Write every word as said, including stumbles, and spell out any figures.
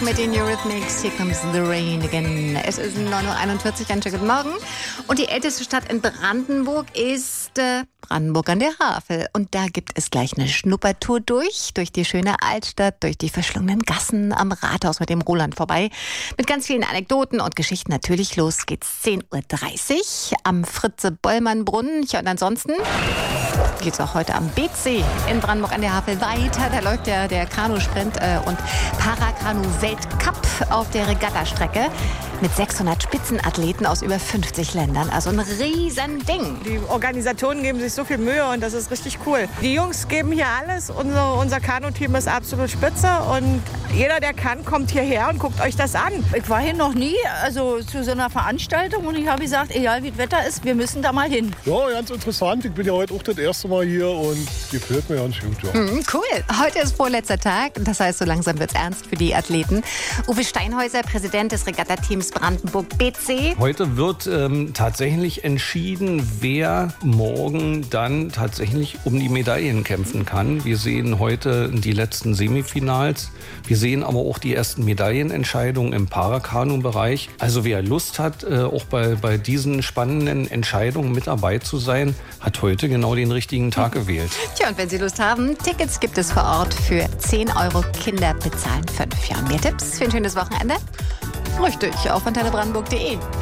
mit den Eurythmics. Here comes the rain again. Es ist neun Uhr einundvierzig, einen schönen guten Morgen. Und die älteste Stadt in Brandenburg ist äh, Brandenburg an der Havel. Und da gibt es gleich eine Schnuppertour durch, durch die schöne Altstadt, durch die verschlungenen Gassen am Rathaus mit dem Roland vorbei. Mit ganz vielen Anekdoten und Geschichten natürlich. Los geht's zehn Uhr dreißig am Fritze-Bollmann-Brunnen. Ja, und ansonsten geht's auch heute am B C in Brandenburg an der Havel weiter. Da läuft ja der Kanusprint äh, und Parakanu-Weltcup auf der Regattastrecke mit sechshundert Spitzenathleten aus über fünfzig Ländern. Also ein Riesending. Die Organisatoren geben sich so viel Mühe und das ist richtig cool. Die Jungs geben hier alles. Unser, unser Kanu-Team ist absolut spitze und jeder, der kann, kommt hierher und guckt euch das an. Ich war hier noch nie, also zu so einer Veranstaltung, und ich habe gesagt, egal wie das Wetter ist, wir müssen da mal hin. Ja, ganz interessant. Ich bin ja heute auch das erste Mal hier und gefällt mir ganz gut. Ja. Mhm, cool. Heute ist vorletzter Tag. Das heißt, so langsam wird es ernst für die Athleten. Uwe Steinhäuser, Präsident des Regattateams Brandenburg B C. Heute wird ähm, tatsächlich entschieden, wer morgen dann tatsächlich um die Medaillen kämpfen kann. Wir sehen heute die letzten Semifinals. Wir sehen aber auch die ersten Medaillenentscheidungen im Parakanu-Bereich. Also wer Lust hat, äh, auch bei, bei diesen spannenden Entscheidungen mit dabei zu sein, hat heute genau den richtigen Tag gewählt. Tja, und wenn Sie Lust haben, Tickets gibt es vor Ort für zehn Euro. Kinder bezahlen fünf. Ja, mehr Tipps für ein schönes Wochenende? Richtig, auf antenne brandenburg punkt de.